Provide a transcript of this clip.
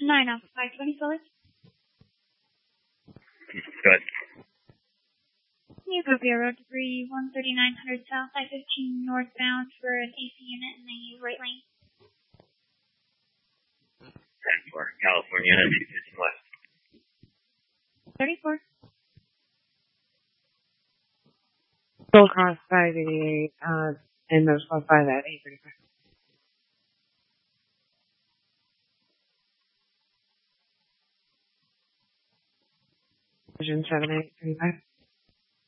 9 Alpha 520 Phillips. Good. New Copia Road debris 13900 South, I-15 northbound for an AC unit in the right lane. 10-4, California unit 215 West. 34. Go across 588, and those close by that 835. Vision 7835.